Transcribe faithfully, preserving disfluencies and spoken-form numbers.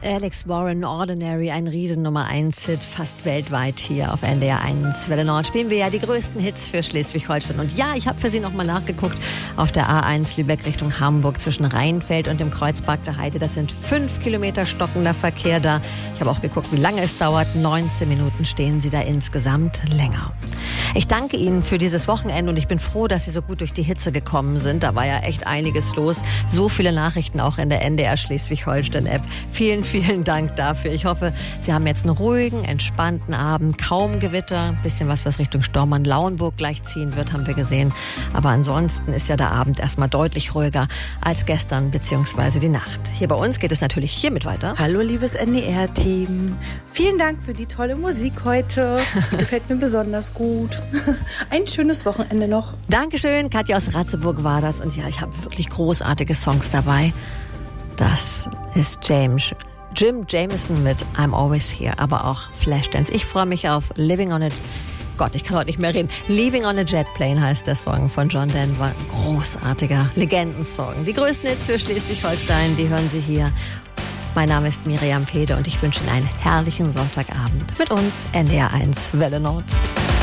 Alex Warren, Ordinary, ein riesen Nummer eins Hit, fast weltweit hier auf N D R eins. Welle Nord spielen wir ja die größten Hits für Schleswig-Holstein. Und ja, ich habe für Sie nochmal nachgeguckt auf der A eins Lübeck Richtung Hamburg zwischen Rheinfeld und dem Kreuzberg der Heide. Das sind fünf Kilometer stockender Verkehr da. Ich habe auch geguckt, wie lange es dauert. neunzehn Minuten stehen Sie da insgesamt länger. Ich danke Ihnen für dieses Wochenende und ich bin froh, dass Sie so gut durch die Hitze gekommen sind. Da war ja echt einiges los. So viele Nachrichten auch in der N D R Schleswig-Holstein-App. Vielen, vielen Dank dafür. Ich hoffe, Sie haben jetzt einen ruhigen, entspannten Abend. Kaum Gewitter. Ein bisschen was, was Richtung Stormarn-Lauenburg gleich ziehen wird, haben wir gesehen. Aber ansonsten ist ja der Abend erstmal deutlich ruhiger als gestern bzw. die Nacht. Hier bei uns geht es natürlich hiermit weiter. Hallo, liebes N D R-Team. Vielen Dank für die tolle Musik heute. Die gefällt mir besonders gut. Ein schönes Wochenende noch. Dankeschön. Katja aus Ratzeburg war das. Und ja, ich habe wirklich großartige Songs dabei. Das ist James, Jim Jameson mit I'm Always Here, aber auch Flashdance. Ich freue mich auf Living on a... Gott, ich kann heute nicht mehr reden. Leaving on a Jet Plane heißt der Song von John Denver. Großartiger Legendensong. Die größten Hits für Schleswig-Holstein, die hören Sie hier. Mein Name ist Miriam Pede und ich wünsche Ihnen einen herrlichen Sonntagabend mit uns, N D R eins Welle Nord.